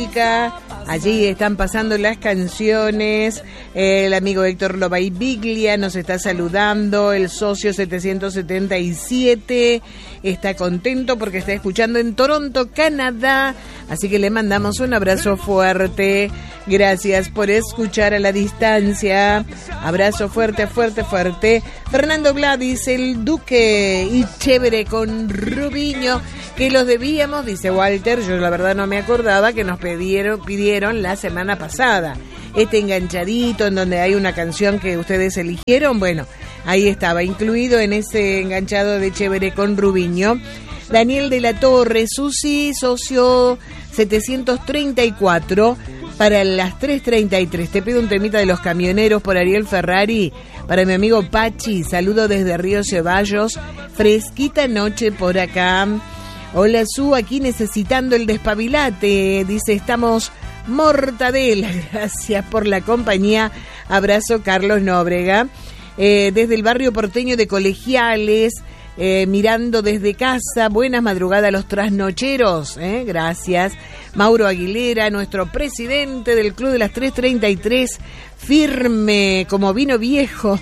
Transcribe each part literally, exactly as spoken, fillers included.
música. Allí están pasando las canciones. El amigo Héctor Lobay Biglia nos está saludando. El socio setecientos setenta y siete está contento porque está escuchando en Toronto, Canadá. Así que le mandamos un abrazo fuerte. Gracias por escuchar a la distancia. Abrazo fuerte, fuerte, fuerte. Fernando Gladys, el Duque y Chévere con Rubiño, que los debíamos, dice Walter. Yo la verdad no me acordaba que nos pidieron, pidieron la semana pasada. Este enganchadito en donde hay una canción que ustedes eligieron, bueno, ahí estaba incluido en ese enganchado de Chévere con Rubiño. Daniel de la Torre, Susi, socio setecientos treinta y cuatro, para las tres treinta y tres. Te pido un temita de Los Camioneros por Ariel Ferrari. Para mi amigo Pachi, saludo desde Río Ceballos. Fresquita noche por acá. Hola Su, aquí necesitando el despabilate. Dice, estamos mortadela. Gracias por la compañía. Abrazo, Carlos Nóbrega. Eh, desde el barrio porteño de Colegiales. Eh, mirando desde casa, buenas madrugadas a los trasnocheros, ¿eh? Gracias. Mauro Aguilera, nuestro presidente del Club de las tres treinta y tres, firme como vino viejo.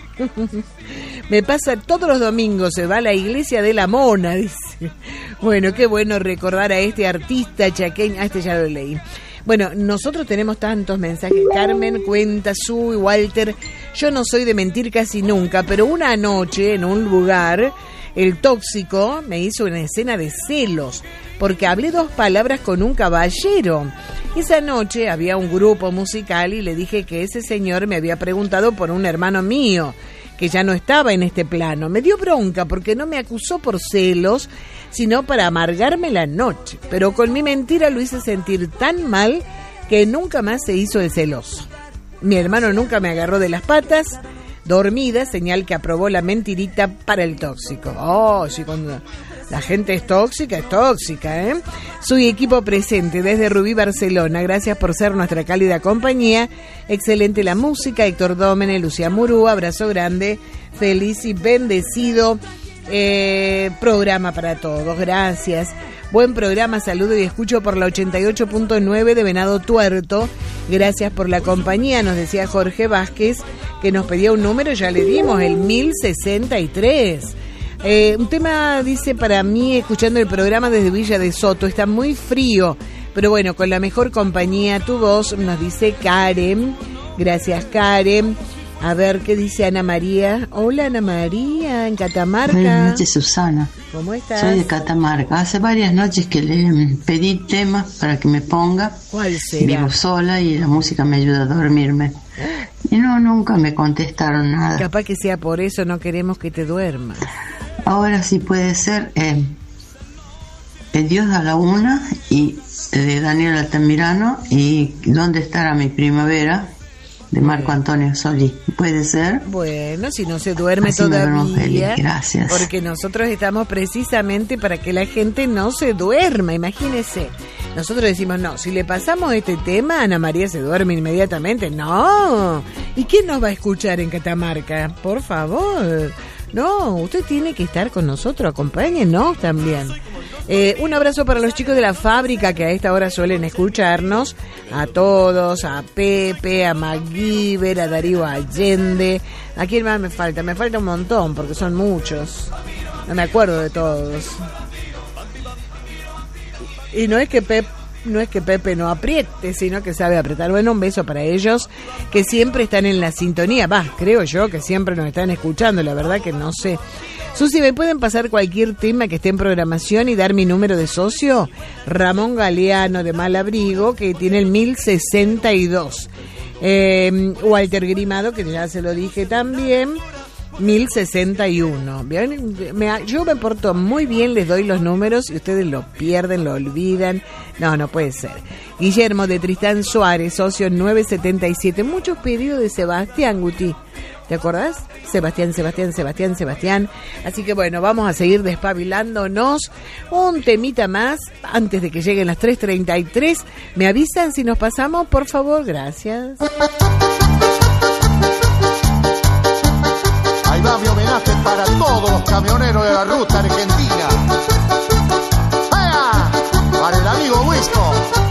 Me pasa todos los domingos, se va a la iglesia de la Mona, dice. Bueno, qué bueno recordar a este artista chaqueño. Ah, este ya lo leí. Bueno, nosotros tenemos tantos mensajes. Carmen cuenta, Su y Walter. Yo no soy de mentir casi nunca, pero una noche en un lugar, el tóxico me hizo una escena de celos porque hablé dos palabras con un caballero. Esa noche había un grupo musical y le dije que ese señor me había preguntado por un hermano mío que ya no estaba en este plano. Me dio bronca porque no me acusó por celos, sino para amargarme la noche. Pero con mi mentira lo hice sentir tan mal que nunca más se hizo el celoso. Mi hermano nunca me agarró de las patas. Dormida, señal que aprobó la mentirita para el tóxico. Oh, sí, cuando la gente es tóxica, es tóxica, ¿eh? Soy equipo presente desde Rubí, Barcelona. Gracias por ser nuestra cálida compañía. Excelente la música. Héctor Dómene, Lucía Murú, abrazo grande. Feliz y bendecido eh, programa para todos. Gracias. Buen programa, saludo y escucho por la ochenta y ocho punto nueve de Venado Tuerto. Gracias por la compañía, nos decía Jorge Vázquez, que nos pedía un número, ya le dimos, el mil sesenta y tres. Eh, un tema, dice, para mí, escuchando el programa desde Villa de Soto, está muy frío, pero bueno, con la mejor compañía, tu voz, nos dice Karen. Gracias, Karen. A ver, ¿qué dice Ana María? Hola, Ana María, en Catamarca. Buenas noches, Susana. ¿Cómo estás? Soy de Catamarca. Hace varias noches que le pedí temas para que me ponga. ¿Cuál será? Vivo sola y la música me ayuda a dormirme. Y no, nunca me contestaron nada. Capaz que sea por eso, no queremos que te duermas. Ahora sí puede ser eh, El Dios a la una, y de Daniel Altamirano, y ¿Dónde estará mi primavera?, de Marco Antonio Solís. ¿Puede ser? Bueno, si no se duerme así todavía. Gracias. Porque nosotros estamos precisamente para que la gente no se duerma, imagínese. Nosotros decimos, no, si le pasamos este tema, Ana María se duerme inmediatamente. No. ¿Y quién nos va a escuchar en Catamarca? Por favor. No, usted tiene que estar con nosotros, acompáñenos también. Eh, un abrazo para los chicos de la fábrica que a esta hora suelen escucharnos. A todos, a Pepe, a MacGyver, a Darío Allende. ¿A quién más me falta? Me falta un montón porque son muchos. No me acuerdo de todos. Y no es que Pepe... No es que Pepe no apriete, sino que sabe apretar. Bueno, un beso para ellos que siempre están en la sintonía. Va, creo yo que siempre nos están escuchando. La verdad que no sé. Susi, ¿me pueden pasar cualquier tema que esté en programación y dar mi número de socio? Ramón Galeano de Malabrigo, que tiene el mil sesenta y dos. Eh, Walter Grimado, que ya se lo dije también, mil sesenta y uno. ¿Bien? Me, yo me porto muy bien, les doy los números y ustedes lo pierden, lo olvidan. No, no puede ser. Guillermo de Tristán Suárez, socio nueve setenta y siete. Muchos pedidos de Sebastián, Guti. ¿Te acordás? Sebastián, Sebastián, Sebastián, Sebastián. Así que bueno, vamos a seguir despabilándonos. Un temita más antes de que lleguen las tres treinta y tres. ¿Me avisan si nos pasamos, por favor? Gracias. Ahí va mi homenaje para todos los camioneros de la ruta argentina. ¡Vaya! Para el amigo Wisco.